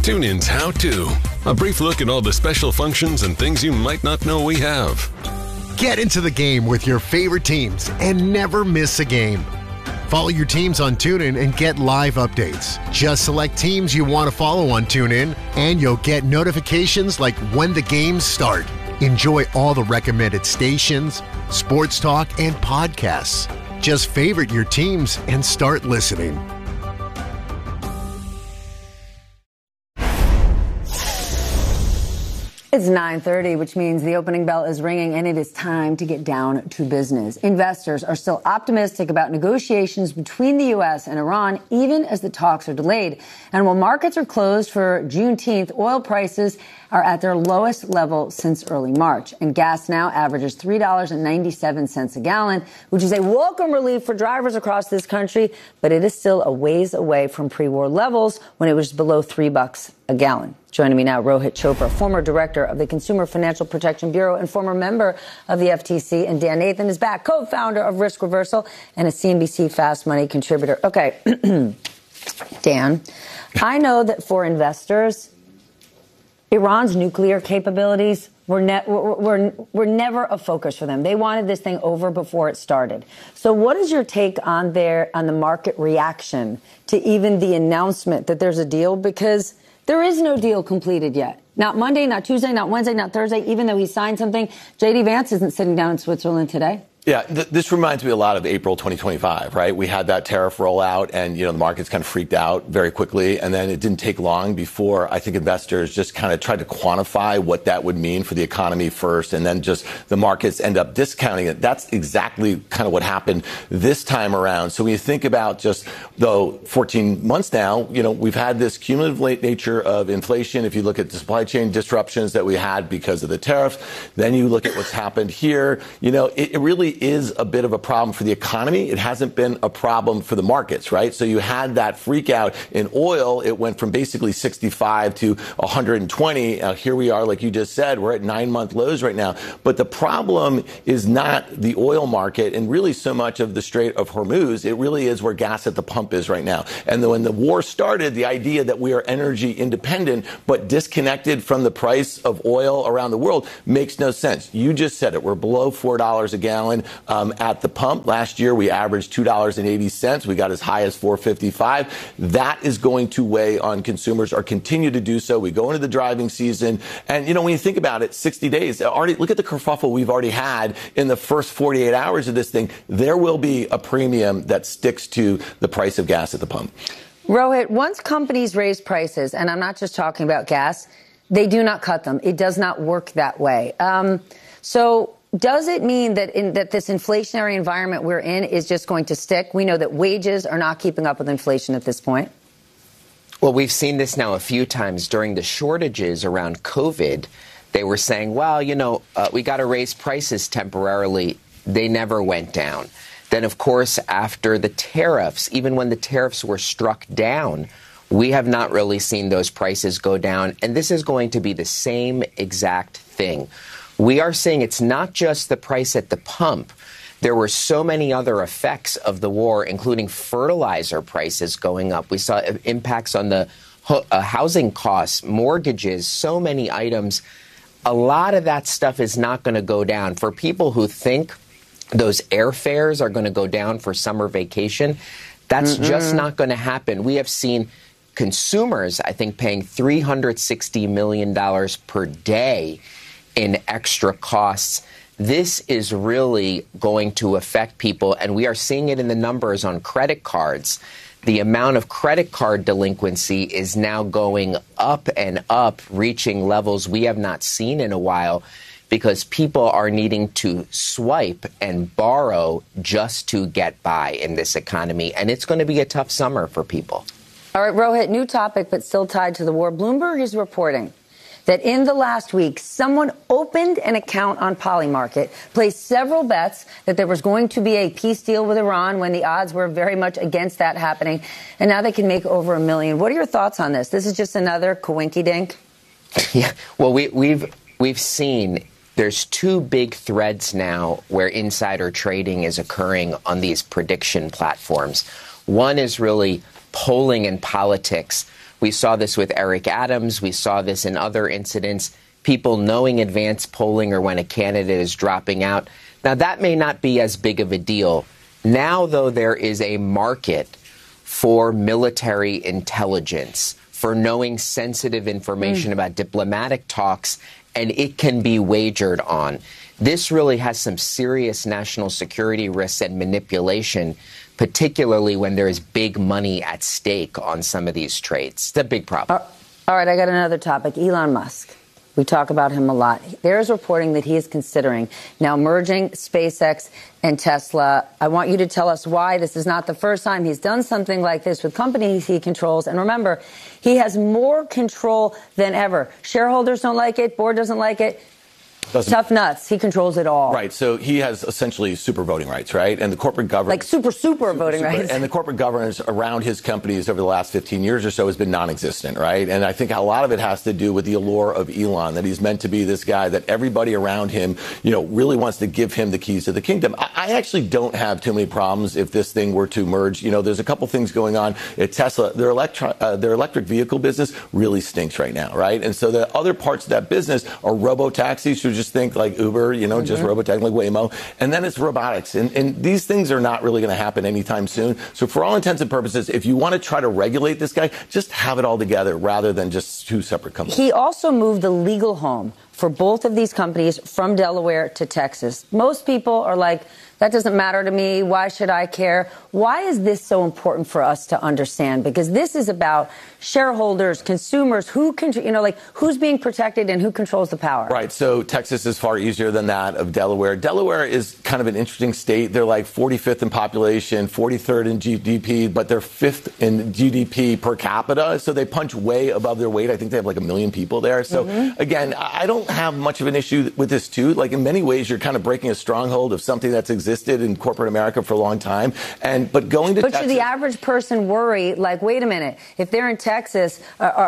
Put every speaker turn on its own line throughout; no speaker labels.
TuneIn's How To. A brief look at all the special functions and things you might not know we have.
Get into the game with your favorite teams and never miss a game. Follow your teams on TuneIn and get live updates. Just select teams you want to follow on TuneIn, and you'll get notifications like when the games start. Enjoy all the recommended stations, sports talk, and podcasts. Just favorite your teams and start listening.
It's 9:30, which means the opening bell is ringing, and it is time to get down to business. Investors are still optimistic about negotiations between the U.S. and Iran, even as the talks are delayed. And while markets are closed for Juneteenth, oil prices are at their lowest level since early March. And gas now averages $3.97 a gallon, which is a welcome relief for drivers across this country, but it is still a ways away from pre-war levels when it was below $3 a gallon. Joining me now, Rohit Chopra, former director of the Consumer Financial Protection Bureau and former member of the FTC, and Dan Nathan is back, co-founder of Risk Reversal and a CNBC Fast Money contributor. Okay, Dan, I know that for investors, Iran's nuclear capabilities were never a focus for them. They wanted this thing over before it started. So what is your take on the market reaction to even the announcement that there's a deal? Because there is no deal completed yet. Not Monday, not Tuesday, not Wednesday, not Thursday, even though he signed something. J.D. Vance isn't sitting down in Switzerland today.
Yeah, this reminds me a lot of April 2025, right? We had that tariff rollout and, the markets kind of freaked out very quickly. And then it didn't take long before I think investors just kind of tried to quantify what that would mean for the economy first. And then just the markets end up discounting it. That's exactly kind of what happened this time around. So when you think about just, though, 14 months now, we've had this cumulative nature of inflation. If you look at the supply chain disruptions that we had because of the tariffs, then you look at what's happened here, it really is a bit of a problem for the economy. It hasn't been a problem for the markets, right? So you had that freak out in oil. It went from basically 65 to 120. Here we are, like you just said, we're at 9-month lows right now. But the problem is not the oil market and really so much of the Strait of Hormuz. It really is where gas at the pump is right now. And when the war started, the idea that we are energy independent but disconnected from the price of oil around the world makes no sense. You just said it. We're below $4 a gallon. At the pump. Last year, we averaged $2.80. We got as high as $4.55. That is going to weigh on consumers or continue to do so. We go into the driving season. And, when you think about it, 60 days, already look at the kerfuffle we've already had in the first 48 hours of this thing. There will be a premium that sticks to the price of gas at the pump.
Rohit, once companies raise prices, and I'm not just talking about gas, they do not cut them. It does not work that way. Does it mean that that this inflationary environment we're in is just going to stick? We know that wages are not keeping up with inflation at this point.
Well, we've seen this now a few times during the shortages around COVID. They were saying, well, we got to raise prices temporarily. They never went down. Then, of course, after the tariffs, even when the tariffs were struck down, we have not really seen those prices go down. And this is going to be the same exact thing. We are saying it's not just the price at the pump. There were so many other effects of the war, including fertilizer prices going up. We saw impacts on the housing costs, mortgages, so many items. A lot of that stuff is not going to go down. For people who think those airfares are going to go down for summer vacation, that's just not going to happen. We have seen consumers, I think, paying $360 million per day in extra costs. This is really going to affect people, and we are seeing it in the numbers on credit cards. The amount of credit card delinquency is now going up and up, reaching levels we have not seen in a while, because people are needing to swipe and borrow just to get by in this economy, and it's going to be a tough summer for people.
All right, Rohit, new topic, but still tied to the war. Bloomberg is reporting that in the last week, someone opened an account on Polymarket, placed several bets that there was going to be a peace deal with Iran when the odds were very much against that happening, and now they can make over $1 million. What are your thoughts on this? This is just another coinky-dink?
Yeah, well, we've seen there's two big threads now where insider trading is occurring on these prediction platforms. One is really polling and politics, We saw this with Eric Adams. We saw this in other incidents. People knowing advance polling or when a candidate is dropping out. Now, that may not be as big of a deal. Now, though, there is a market for military intelligence, for knowing sensitive information about diplomatic talks, and it can be wagered on. This really has some serious national security risks and manipulation, particularly when there is big money at stake on some of these trades. It's a big problem.
All right, I got another topic. Elon Musk. We talk about him a lot. There is reporting that he is considering now merging SpaceX and Tesla. I want you to tell us why. This is not the first time he's done something like this with companies he controls. And remember, he has more control than ever. Shareholders don't like it. Board doesn't like it. Tough nuts. He controls it all.
Right. So he has essentially super voting rights, right? And the corporate governance.
Like super voting rights.
And the corporate governance around his companies over the last 15 years or so has been non-existent, right? And I think a lot of it has to do with the allure of Elon, that he's meant to be this guy that everybody around him, really wants to give him the keys to the kingdom. I actually don't have too many problems if this thing were to merge. There's a couple things going on at Tesla. Their electric vehicle business really stinks right now, right? And so the other parts of that business are robo-taxis, who just think like Uber, just robotaxi, like Waymo. And then it's robotics. And these things are not really going to happen anytime soon. So for all intents and purposes, if you want to try to regulate this guy, just have it all together rather than just two separate companies.
He also moved the legal home for both of these companies from Delaware to Texas. Most people are like, that doesn't matter to me. Why should I care? Why is this so important for us to understand? Because this is about shareholders, consumers, who's being protected and who controls the power.
Right. So Texas is far easier than that of Delaware. Delaware is kind of an interesting state. They're like 45th in population, 43rd in GDP, but they're 5th in GDP per capita. So they punch way above their weight. I think they have like 1 million people there. So again, I don't have much of an issue with this too. Like in many ways, you're kind of breaking a stronghold of something that's existed in corporate America for a long time. But going to Texas,
should the average person worry, like, wait a minute, if they're in Texas,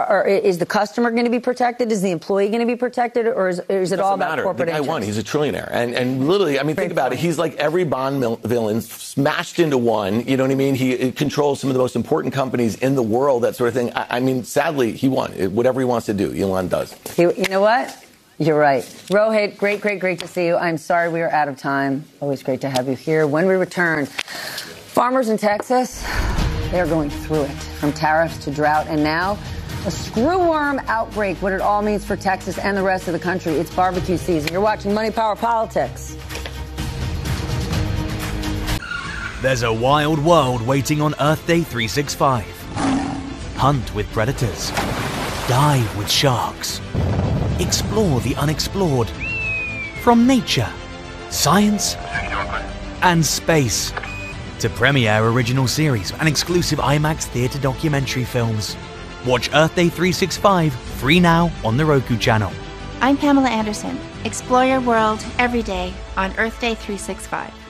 is the customer going to be protected? Is the employee going to be protected? Or is it all about corporate
interest? The guy won. He's a trillionaire. And literally, think about it. He's like every Bond villain smashed into one. You know what I mean? He controls some of the most important companies in the world, that sort of thing. Sadly, he won. Whatever he wants to do, Elon does.
You know what? You're right. Rohit, great to see you. I'm sorry we are out of time. Always great to have you here. When we return, farmers in Texas, they're going through it, from tariffs to drought, and now a screwworm outbreak, what it all means for Texas and the rest of the country. It's barbecue season. You're watching Money Power Politics.
There's a wild world waiting on Earth Day 365. Hunt with predators. Dive with sharks. Explore the unexplored. From nature, science, and space to premiere original series and exclusive IMAX theater documentary films. Watch Earth Day 365 free now on the Roku channel.
I'm Pamela Anderson. Explore your world every day on Earth Day 365.